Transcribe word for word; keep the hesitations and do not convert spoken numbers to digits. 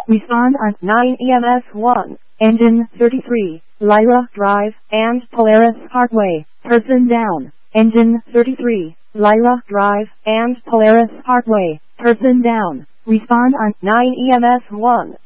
Respond on nine E M S one. Engine thirty-three, Lyra Drive and Polaris Parkway. Person down. Engine thirty-three, Lyra Drive and Polaris Parkway. Person down. Respond on nine E M S one.